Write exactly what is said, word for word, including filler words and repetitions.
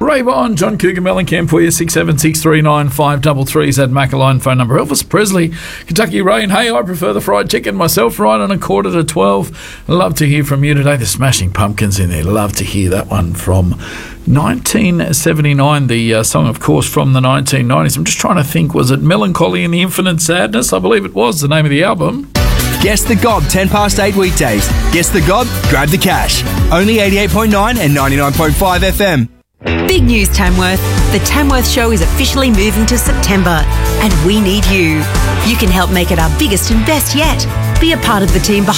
Ray-Bon, John Cougar Mellencamp for you, six seven six three nine five three three is that Maccaline phone number. Elvis Presley, Kentucky Rain. Hey, I prefer the fried chicken myself, right on a quarter to twelve. Love to hear from you today. The Smashing Pumpkins in there. Love to hear that one from nineteen seventy-nine, the uh, song, of course, from the nineteen nineties. I'm just trying to think, was it Melancholy and the Infinite Sadness? I believe it was the name of the album. Guess the Gob, ten past eight weekdays. Guess the Gob, grab the cash. Only eighty-eight point nine and ninety-nine point five F M. Big news, Tamworth. The Tamworth Show is officially moving to September, and we need you. You can help make it our biggest and best yet. Be a part of the team behind